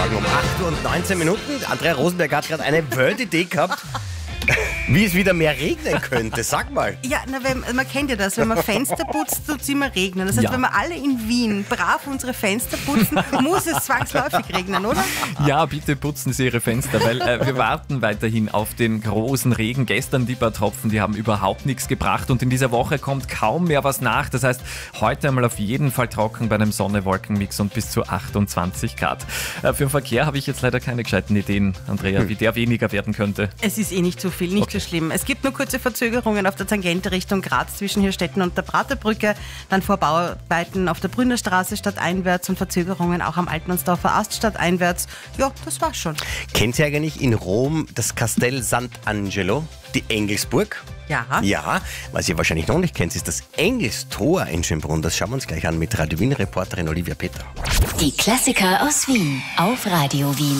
Morgen um 8:19 Andrea Rosenberg hat gerade eine World-Idee gehabt, wie es wieder mehr regnen könnte. Sag mal. Ja, man kennt ja das, wenn man Fenster putzt, tut es immer regnen. Das heißt, wenn wir alle in Wien brav unsere Fenster putzen, muss es zwangsläufig regnen, oder? Ja, bitte putzen Sie Ihre Fenster, weil wir warten weiterhin auf den großen Regen. Gestern die paar Tropfen, die haben überhaupt nichts gebracht und in dieser Woche kommt kaum mehr was nach. Das heißt, heute einmal auf jeden Fall trocken bei einem Sonne-Wolken-Mix und bis zu 28 Grad. Für den Verkehr habe ich jetzt leider keine gescheiten Ideen, Andrea, wie der weniger werden könnte. Es ist nicht so viel, nicht so schlimm. Es gibt nur kurze Verzögerungen auf der Tangente Richtung Graz zwischen Hirstetten und der Praterbrücke, dann Vorbauarbeiten auf der Brünnerstraße stadteinwärts und Verzögerungen auch am Altmannsdorfer Ast stadteinwärts. Ja, das war's schon. Kennt ihr eigentlich in Rom das Castel Sant'Angelo, die Engelsburg? Ja. Ja, was ihr wahrscheinlich noch nicht kennt, ist das Engelstor in Schönbrunn. Das schauen wir uns gleich an mit Radio Wien-Reporterin Olivia Peter. Die Klassiker aus Wien auf Radio Wien.